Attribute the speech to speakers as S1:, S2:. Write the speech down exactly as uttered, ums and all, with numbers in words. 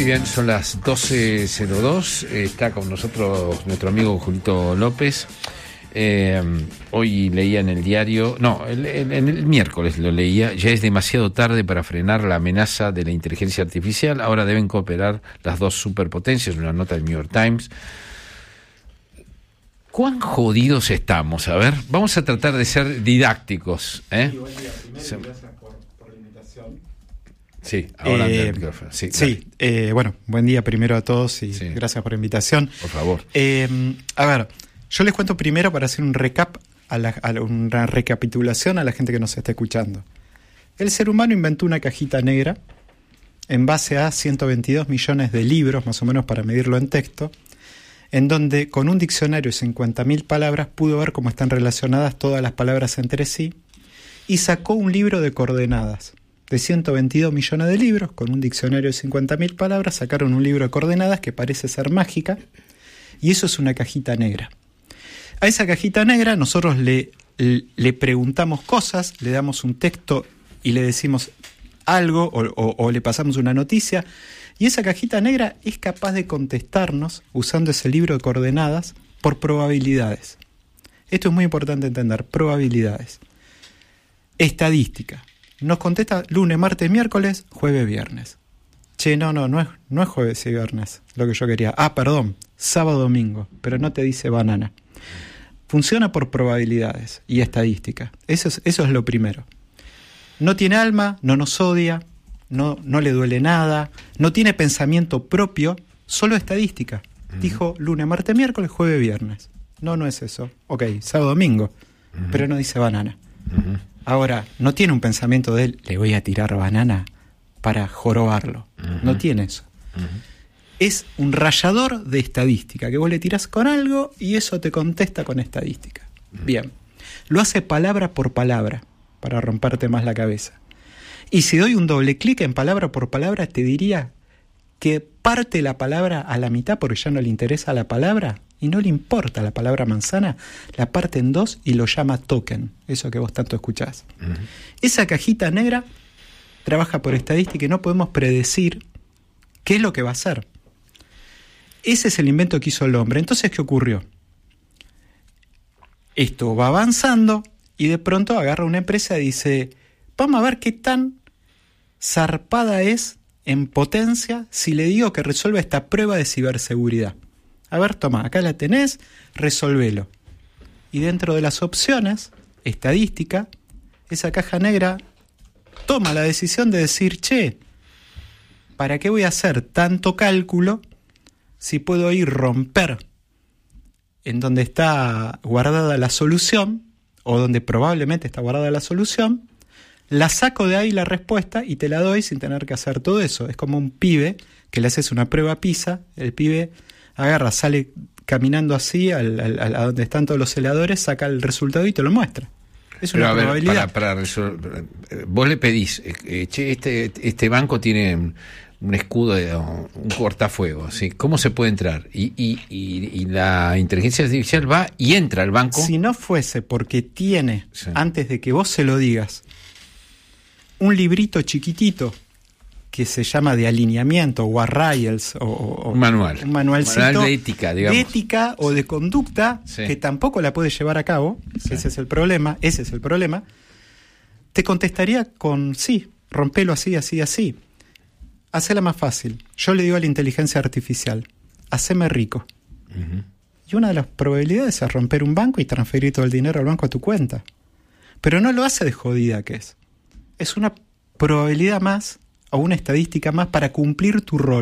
S1: Muy bien, son las doce cero dos. Está con nosotros nuestro amigo Julito López. Eh, hoy leía en el diario, no, el, el, el, el miércoles lo leía, ya es demasiado tarde para frenar la amenaza de la inteligencia artificial, ahora deben cooperar las dos superpotencias, una nota del New York Times. ¿Cuán jodidos estamos? A ver, vamos a tratar de ser didácticos, ¿eh?
S2: Sí, buen día. Primero, Se... gracias por, por la invitación.
S1: Sí, ahora
S2: eh,
S1: el micrófono. Sí,
S2: sí eh, bueno, buen día primero a todos y sí. Gracias por la invitación.
S1: Por favor.
S2: Eh, a ver, yo les cuento primero para hacer un recap, a la, a una recapitulación a la gente que nos está escuchando. El ser humano inventó una cajita negra en base a ciento veintidós millones de libros, más o menos para medirlo en texto, en donde con un diccionario de cincuenta mil palabras pudo ver cómo están relacionadas todas las palabras entre sí y sacó un libro de coordenadas. De ciento veintidós millones de libros, con un diccionario de cincuenta mil palabras, sacaron un libro de coordenadas que parece ser mágica, y eso es una cajita negra. A esa cajita negra nosotros le, le, le preguntamos cosas, le damos un texto y le decimos algo o, o, o le pasamos una noticia, y esa cajita negra es capaz de contestarnos usando ese libro de coordenadas por probabilidades. Esto es muy importante entender, probabilidades. Estadística. Nos contesta lunes, martes, miércoles, jueves, viernes. Che, no, no, no es, no es jueves y viernes lo que yo quería. Ah, perdón, sábado, domingo, pero no te dice banana. Funciona por probabilidades y estadística. Eso es, eso es lo primero. No tiene alma, no nos odia, no, no le duele nada, no tiene pensamiento propio, solo estadística. Uh-huh. Dijo lunes, martes, miércoles, jueves, viernes. No, no es eso. Ok, sábado, domingo, uh-huh. Pero no dice banana. Uh-huh. Ahora, no tiene un pensamiento de él, le voy a tirar banana para jorobarlo. Uh-huh. No tiene eso. Uh-huh. Es un rallador de estadística, que vos le tirás con algo y eso te contesta con estadística. Uh-huh. Bien. Lo hace palabra por palabra, para romperte más la cabeza. Y si doy un doble clic en palabra por palabra, te diría que parte la palabra a la mitad porque ya no le interesa la palabra y no le importa la palabra manzana, la parte en dos y lo llama token, eso que vos tanto escuchás. Uh-huh. Esa cajita negra trabaja por estadística y no podemos predecir qué es lo que va a hacer. Ese es el invento que hizo el hombre. Entonces, ¿qué ocurrió? Esto va avanzando y de pronto agarra una empresa y dice, vamos a ver qué tan zarpada es en potencia si le digo que resuelva esta prueba de ciberseguridad. A ver, toma, acá la tenés, resolvelo. Y dentro de las opciones, estadística, esa caja negra toma la decisión de decir, che, ¿para qué voy a hacer tanto cálculo si puedo ir romper en donde está guardada la solución, o donde probablemente está guardada la solución, la saco de ahí la respuesta y te la doy sin tener que hacer todo eso? Es como un pibe que le haces una prueba PISA, el pibe agarra, sale caminando así al, al, a donde están todos los heladores, saca el resultado y te lo muestra. Es una
S1: Pero
S2: probabilidad.
S1: Ver, para, para resolver, vos le pedís, eh, che, este, este banco tiene un escudo, de, un cortafuego, ¿sí? ¿Cómo se puede entrar? Y, y, y, y la inteligencia artificial va y entra al banco.
S2: Si no fuese porque tiene, sí, antes de que vos se lo digas, un librito chiquitito que se llama de alineamiento, o arrayels, o, o
S1: un manual,
S2: un manualcito
S1: manual de ética, digamos.
S2: de ética o de conducta, sí, que tampoco la puede llevar a cabo, sí, ese es el problema, ese es el problema, te contestaría con sí, rompelo así, así, así. Hacela más fácil. Yo le digo a la inteligencia artificial, haceme rico. Uh-huh. Y una de las probabilidades es romper un banco y transferir todo el dinero al banco a tu cuenta. Pero no lo hace de jodida que es. Es una probabilidad más o una estadística más para cumplir tu rol.